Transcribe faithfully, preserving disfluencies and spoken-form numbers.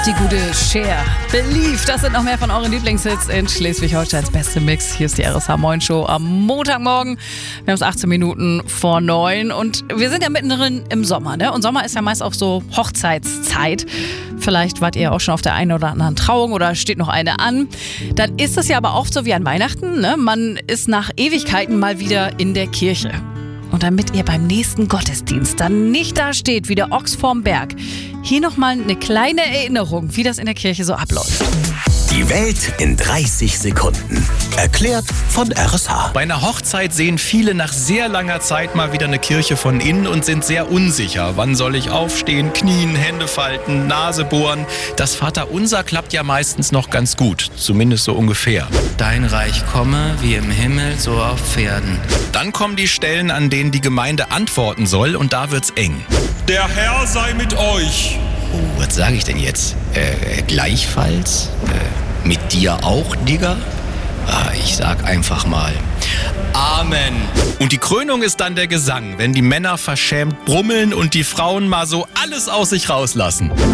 Die gute Cher. Believe, das sind noch mehr von euren Lieblingshits in Schleswig-Holsteins beste Mix. Hier ist die R S H Moin Show am Montagmorgen. Wir haben es achtzehn Minuten vor neun und wir sind ja mittendrin im Sommer, ne? Und Sommer ist ja meist auch so Hochzeitszeit. Vielleicht wart ihr auch schon auf der einen oder anderen Trauung oder steht noch eine an. Dann ist es ja aber oft so wie an Weihnachten, ne? Man ist nach Ewigkeiten mal wieder in der Kirche. Und damit ihr beim nächsten Gottesdienst dann nicht da steht wie der Ochs vorm Berg, hier nochmal eine kleine Erinnerung, wie das in der Kirche so abläuft. Die Welt in dreißig Sekunden. Erklärt von R S H. Bei einer Hochzeit sehen viele nach sehr langer Zeit mal wieder eine Kirche von innen und sind sehr unsicher. Wann soll ich aufstehen, knien, Hände falten, Nase bohren? Das Vaterunser klappt ja meistens noch ganz gut, zumindest so ungefähr. Dein Reich komme, wie im Himmel, so auf Erden. Dann kommen die Stellen, an denen die Gemeinde antworten soll und da wird's eng. Der Herr sei mit euch. Oh, was sage ich denn jetzt? Äh, gleichfalls? Äh, mit dir auch, Digga? Ah, ich sag einfach mal Amen. Und die Krönung ist dann der Gesang, wenn die Männer verschämt brummeln und die Frauen mal so alles aus sich rauslassen.